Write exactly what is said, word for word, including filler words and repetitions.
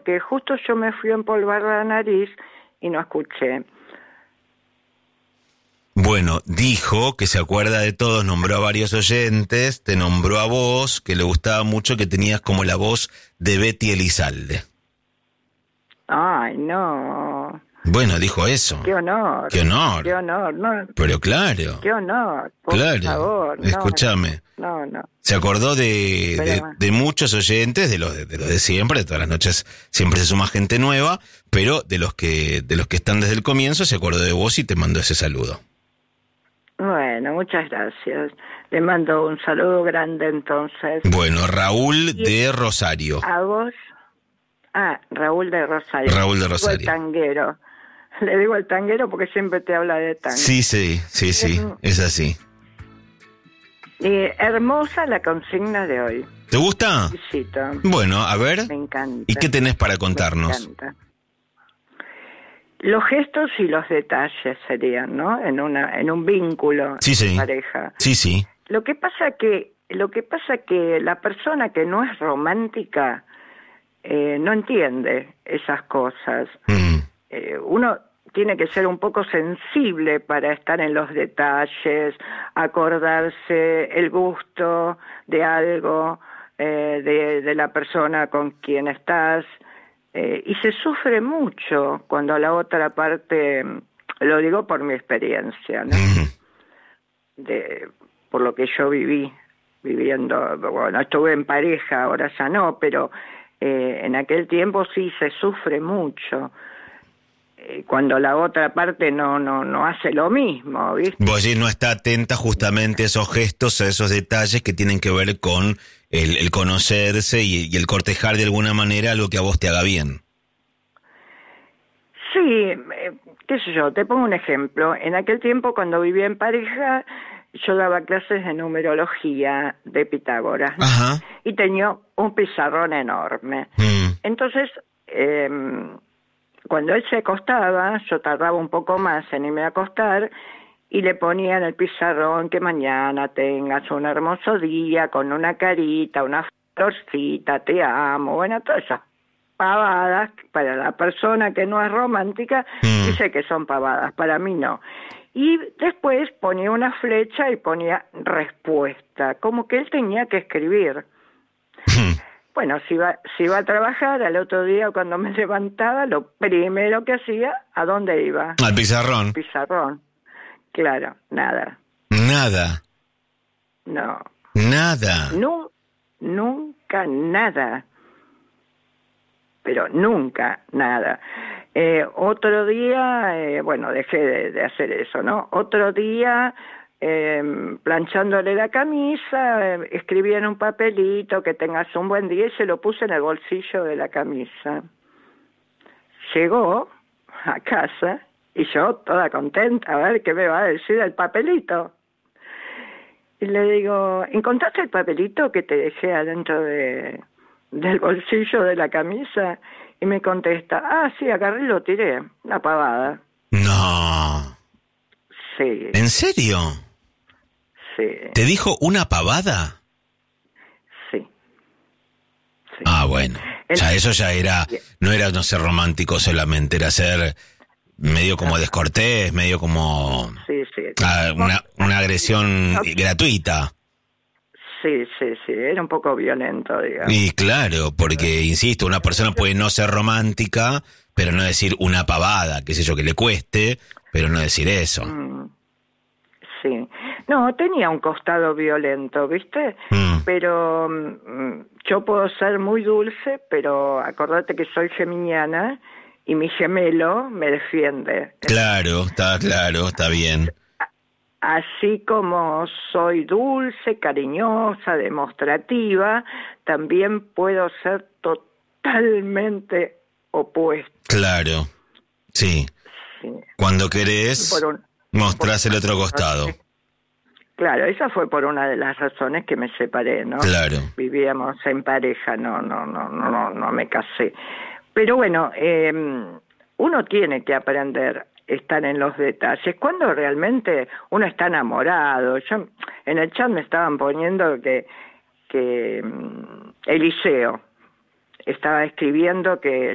porque justo yo me fui a empolvar la nariz y no escuché. Bueno, dijo que se acuerda de todos, nombró a varios oyentes, te nombró a vos, que le gustaba mucho, que tenías como la voz de Betty Elizalde. Ay, no. Bueno, dijo eso. Qué honor. Qué honor. Qué honor, no. Pero claro. Qué honor, por claro. favor. No, Escúchame. No, no. Se acordó de, Pero, de, de muchos oyentes, de los de, de los de siempre, de todas las noches siempre se suma gente nueva, pero de los que de los que están desde el comienzo se acordó de vos y te mandó ese saludo. Bueno, muchas gracias. Le mando un saludo grande entonces. Bueno, Raúl de Rosario. ¿A vos? Ah, Raúl de Rosario. Raúl de Le digo Rosario. el tanguero. Le digo el tanguero porque siempre te habla de tango. Sí, sí, sí, sí, es así. Y hermosa la consigna de hoy. ¿Te gusta? Visito. Bueno, a ver. Me encanta. ¿Y qué tenés para contarnos? Me encanta. Los gestos y los detalles serían, ¿no? En una, en un vínculo Sí, sí. de pareja. Sí, sí. Lo que pasa que, lo que pasa que la persona que no es romántica eh, no entiende esas cosas. Mm. Eh, uno tiene que ser un poco sensible para estar en los detalles, acordarse el gusto de algo, eh, de, de la persona con quien estás. Eh, y se sufre mucho cuando la otra parte, lo digo por mi experiencia, ¿no? De, por lo que yo viví, viviendo, bueno, estuve en pareja, ahora ya no, pero eh, en aquel tiempo sí se sufre mucho. Eh, cuando la otra parte no, no, no hace lo mismo, ¿viste? Vos sí no está atenta justamente a esos gestos, a esos detalles que tienen que ver con el, el conocerse y, y el cortejar de alguna manera algo que a vos te haga bien. Sí, eh, qué sé yo, te pongo un ejemplo. En aquel tiempo, cuando vivía en pareja, yo daba clases de numerología de Pitágoras, ¿no? Ajá. Y tenía un pizarrón enorme. Mm. Entonces, eh, cuando él se acostaba, yo tardaba un poco más en irme a acostar y le ponía en el pizarrón que mañana tengas un hermoso día con una carita, una florcita, te amo, bueno, todas esas pavadas. Para la persona que no es romántica, Mm. dice que son pavadas, para mí no. Y después ponía una flecha y ponía respuesta, como que él tenía que escribir. Bueno, si iba, si iba a trabajar, al otro día cuando me levantaba, lo primero que hacía, ¿a dónde iba? Al pizarrón. Pizarrón. Claro, nada. Nada. No. Nada. Nu, nunca nada. Pero nunca nada. Eh, otro día, eh, bueno, dejé de, de hacer eso, ¿no? Otro día, eh, planchándole la camisa, eh, escribí en un papelito que tengas un buen día y se lo puse en el bolsillo de la camisa. Llegó a casa y yo toda contenta, a ver qué me va a decir el papelito. Y le digo, ¿encontraste el papelito que te dejé adentro de, del bolsillo de la camisa? Y me contesta, ah, sí, agarré y lo tiré, una pavada. No. Sí. ¿En serio? Sí. ¿Te dijo una pavada? Sí. Sí. Ah, bueno. El, Ya eso ya era, no era no ser romántico solamente, era ser medio como descortés, medio como sí, sí. Ah, una, una agresión no, gratuita. Sí, sí, sí, era un poco violento, digamos. Y claro, porque, insisto, una persona puede no ser romántica, pero no decir una pavada, qué sé yo, que le cueste, pero no decir eso. Mm, sí. No, tenía un costado violento, ¿viste? Mm. Pero mm, yo puedo ser muy dulce, pero acordate que soy geminiana y mi gemelo me defiende. Claro, está claro, está bien. Así como soy dulce, cariñosa, demostrativa, también puedo ser totalmente opuesta. Claro, sí. Sí. Cuando querés, Por un, mostrás por, el otro costado. Claro, esa fue por una de las razones que me separé, ¿no? Claro. Vivíamos en pareja, no, no, no, no, no, no me casé. Pero bueno, eh, uno tiene que aprender estar en los detalles. Cuando realmente uno está enamorado. Yo, en el chat me estaban poniendo que, que um, Eliseo estaba escribiendo que